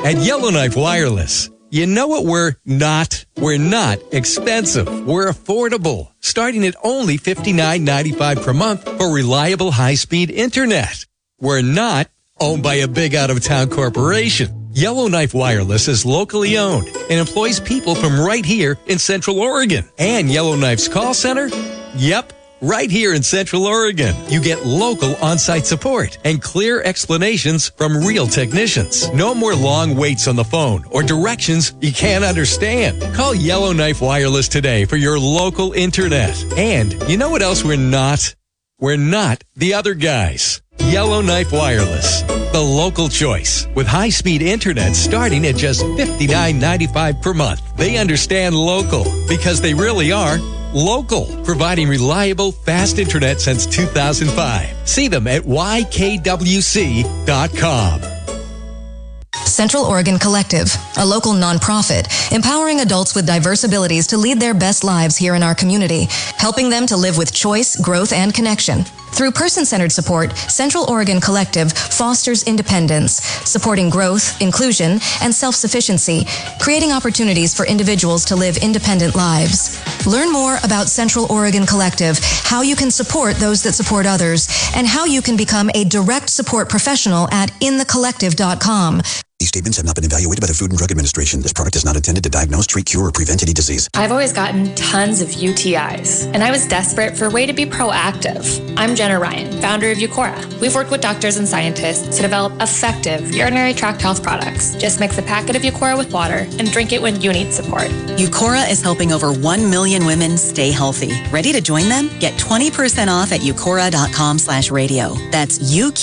At Yellowknife Wireless, you know what we're not? We're not expensive. We're affordable, starting at only $59.95 per month for reliable high-speed internet. We're not owned by a big out-of-town corporation. Yellowknife Wireless is locally owned and employs people from right here in Central Oregon. And Yellowknife's call center? Yep, right here in Central Oregon. You get local on-site support and clear explanations from real technicians. No more long waits on the phone or directions you can't understand. Call Yellowknife Wireless today for your local internet. And you know what else we're not? We're not the other guys. Yellowknife Wireless, the local choice, with high-speed internet starting at just $59.95 per month. They understand local because they really are local, providing reliable, fast internet since 2005. See them at ykwc.com. Central Oregon Collective, a local nonprofit empowering adults with diverse abilities to lead their best lives here in our community, helping them to live with choice, growth, and connection. Through person-centered support, Central Oregon Collective fosters independence, supporting growth, inclusion, and self-sufficiency, creating opportunities for individuals to live independent lives. Learn more about Central Oregon Collective, how you can support those that support others, and how you can become a direct support professional at inthecollective.com. These statements have not been evaluated by the Food and Drug Administration. This product is not intended to diagnose, treat, cure, or prevent any disease. I've always gotten tons of UTIs, and I was desperate for a way to be proactive. I'm Jenna Ryan, founder of Eucora. We've worked with doctors and scientists to develop effective urinary tract health products. Just mix a packet of Eucora with water and drink it when you need support. Eucora is helping over 1 million women stay healthy. Ready to join them? Get 20% off at eucora.com/radio. That's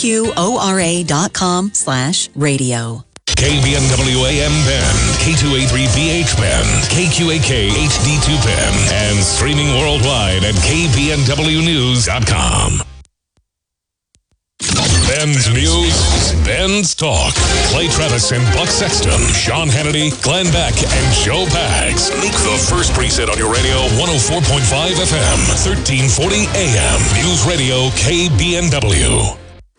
UQORA.com/radio. KBNW AM Bend, K283BH Bend, KQAK HD2 Bend, and streaming worldwide at KBNWnews.com. Ben's News, Ben's Talk. Clay Travis and Buck Sexton, Sean Hannity, Glenn Beck, and Joe Pags make the first preset on your radio, 104.5 FM, 1340 AM. News Radio KBNW.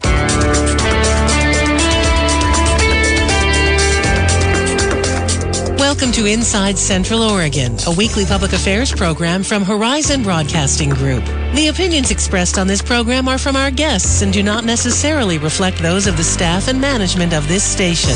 Welcome to Inside Central Oregon, a weekly public affairs program from Horizon Broadcasting Group. The opinions expressed on this program are from our guests and do not necessarily reflect those of the staff and management of this station.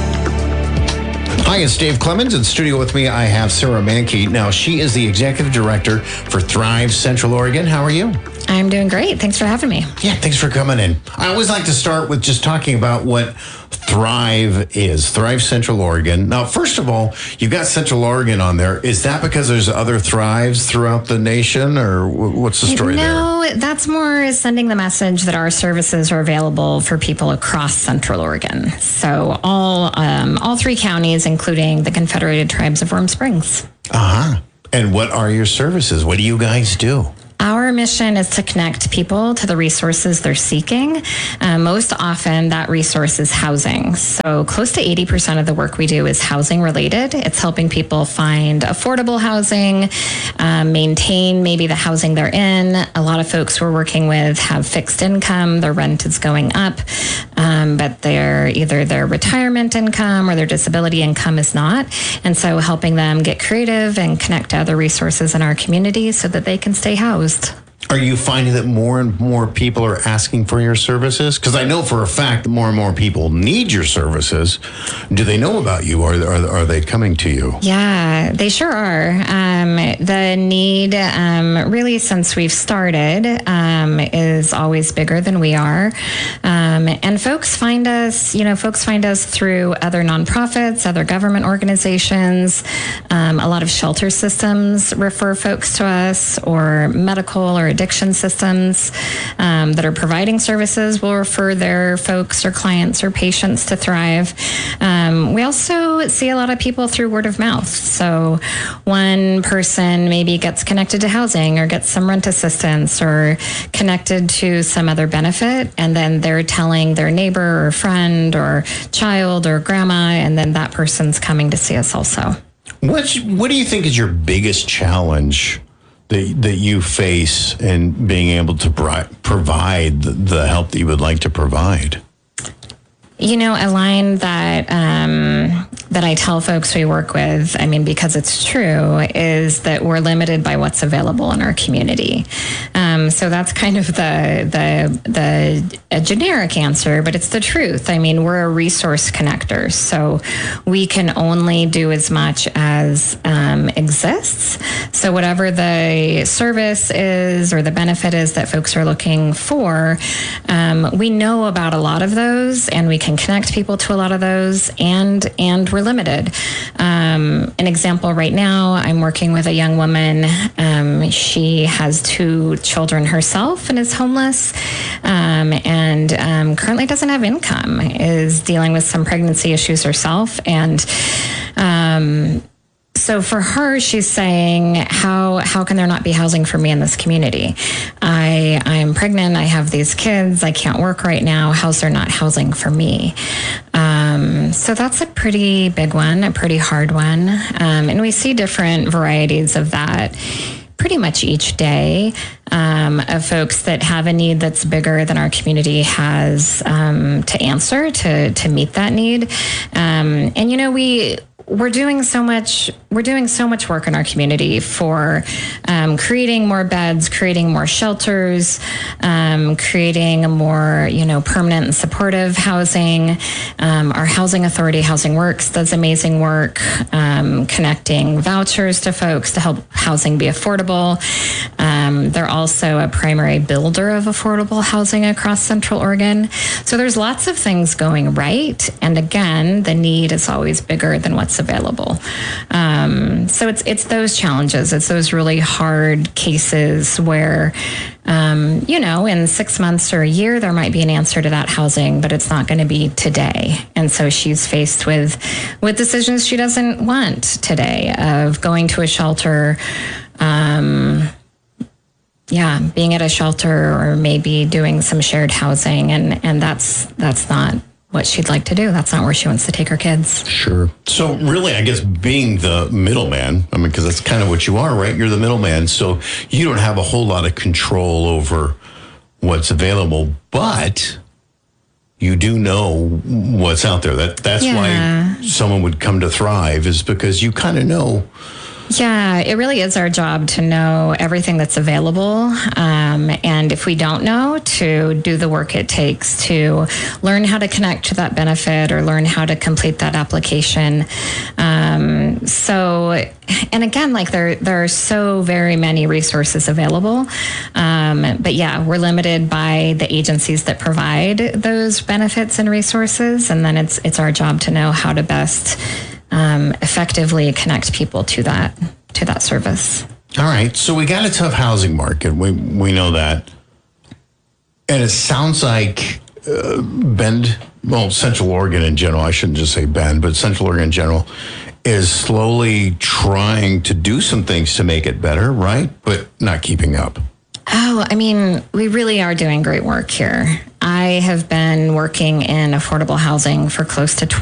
Hi, it's Dave Clemens. In studio with me, I have Sarah Mankey. Now, she is the executive director for Thrive Central Oregon. How are you? I'm doing great. Thanks for having me. Yeah, thanks for coming in. I always like to start with just talking about what Thrive is, Thrive Central Oregon. Now, first of all, you've got Central Oregon on there. Is that because there's other Thrives throughout the nation, or what's the story there? No, that's more sending the message that our services are available for people across Central Oregon. So all 3 counties, including the Confederated Tribes of Warm Springs. Uh-huh. And what are your services? What do you guys do? Our mission is to connect people to the resources they're seeking. Most often, that resource is housing. So close to 80% of the work we do is housing related. It's helping people find affordable housing, maintain maybe the housing they're in. A lot of folks we're working with have fixed income. Their rent is going up, but either their retirement income or their disability income is not. And so helping them get creative and connect to other resources in our community so that they can stay housed. Are you finding that more and more people are asking for your services? Because I know for a fact that more and more people need your services. Do they know about you, or are they coming to you? Yeah, they sure are. The need, really, since we've started, is always bigger than we are. And folks find us through other nonprofits, other government organizations. A lot of shelter systems refer folks to us, or medical or addiction systems that are providing services will refer their folks or clients or patients to Thrive. We also see a lot of people through word of mouth. So one person maybe gets connected to housing or gets some rent assistance or connected to some other benefit, and then they're telling their neighbor or friend or child or grandma, and then that person's coming to see us also. What do you think is your biggest challenge that you face in being able to provide the help that you would like to provide? A line that I tell folks we work with, because it's true, is that we're limited by what's available in our community. So that's kind of a generic answer, but it's the truth. We're a resource connector, so we can only do as much as exists. So whatever the service is or the benefit is that folks are looking for, we know about a lot of those, and we can connect people to a lot of those, and we're limited. An example right now, I'm working with a young woman. She has 2 children herself and is homeless, and currently doesn't have income, is dealing with some pregnancy issues herself. And so for her, she's saying, how can there not be housing for me in this community? I'm pregnant. I have these kids. I can't work right now. How's there not housing for me? So that's a pretty big one, a pretty hard one. And we see different varieties of that pretty much each day, of folks that have a need that's bigger than our community has to answer to meet that need. And we're doing so much work in our community for creating more beds, creating more shelters, creating a more permanent and supportive housing. Our housing authority, Housing Works, does amazing work connecting vouchers to folks to help housing be affordable. They're also a primary builder of affordable housing across Central Oregon. So there's lots of things going right, and again, the need is always bigger than what's available. So it's those challenges. It's those really hard cases where, in 6 months or a year, there might be an answer to that housing, but it's not going to be today. And so she's faced with decisions she doesn't want today, of going to a shelter, being at a shelter, or maybe doing some shared housing. And that's not what she'd like to do. That's not where she wants to take her kids. Sure. So really, I guess being the middleman, because that's kind of what you are, right? You're the middleman. So you don't have a whole lot of control over what's available, but you do know what's out there. That's why someone would come to Thrive, is because you kind of know. Yeah, it really is our job to know everything that's available. And if we don't know, to do the work it takes to learn how to connect to that benefit or learn how to complete that application. And again, there are so very many resources available. But we're limited by the agencies that provide those benefits and resources. And then it's our job to know how to best effectively connect people to that service. All right. So we got a tough housing market. We know that. And it sounds like Central Oregon in general, I shouldn't just say Bend, but Central Oregon in general, is slowly trying to do some things to make it better, right? But not keeping up. Oh, we really are doing great work here. I have been working in affordable housing for close to